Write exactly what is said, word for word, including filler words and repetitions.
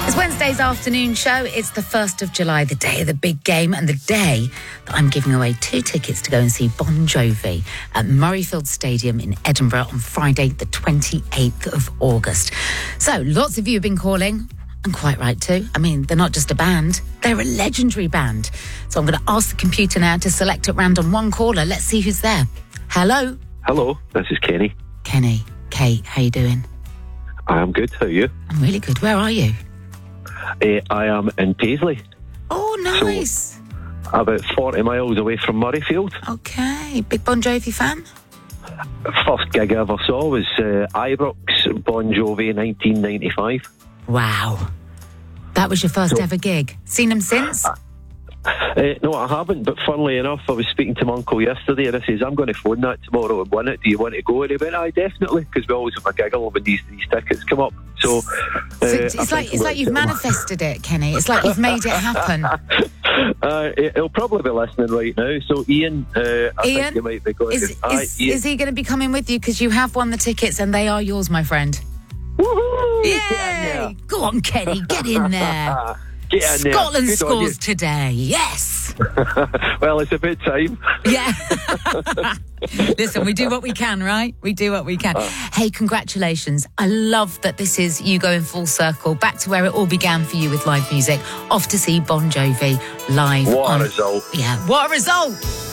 It's Wednesday's afternoon show. It's the first of July, the day of the big game, and the day that I'm giving away two tickets to go and see Bon Jovi at Murrayfield Stadium in Edinburgh on Friday, the twenty-eighth of August. So, lots of you have been calling, and quite right too. I mean, they're not just a band, they're a legendary band. So I'm going to ask the computer now to select at random one caller. Let's see who's there. Hello? Hello, this is Kenny. Kenny. Kate, how you doing? I am good, how are you? I'm really good. Where are you? Uh, I am in Paisley. Oh, nice. So, about forty miles away from Murrayfield. Okay. Big Bon Jovi fan? First gig I ever saw was uh, Ibrox, Bon Jovi, nineteen ninety-five. Wow. That was your first So- ever gig. Seen them since? Uh, no, I haven't, but funnily enough, I was speaking to my uncle yesterday and I says, I'm going to phone that tomorrow and win it. Do you want to go? And he went, aye, definitely, because we always have a giggle when these, these tickets come up. So, uh, So it's I it's think like I'm it's gonna like you've sit on- manifested it, Kenny. It's like you've made it happen. Uh, he'll probably be listening right now. So, Ian, uh, I Ian, think you might be going. Is, Aye, is, Ian. is he going to be coming with you? Because you have won the tickets and they are yours, my friend. Woohoo! Yay! Get in Go on, Kenny, get in there. there. Get in there. Scotland Good on you. scores today. Yes. Well, it's a bit time. Yeah. Listen, we do what we can, right? We do what we can. Uh. Hey, congratulations. I love that this is you going full circle, back to where it all began for you with live music, off to see Bon Jovi live. What on- a result. Yeah, what a result.